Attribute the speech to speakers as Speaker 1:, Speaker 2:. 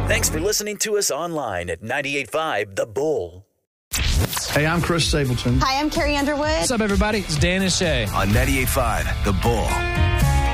Speaker 1: Thanks for listening to us online at 98.5 The Bull.
Speaker 2: Hey, I'm Chris Stapleton.
Speaker 3: Hi, I'm Carrie Underwood.
Speaker 4: What's up, everybody? It's Dan and Shay
Speaker 5: on 98.5 The Bull.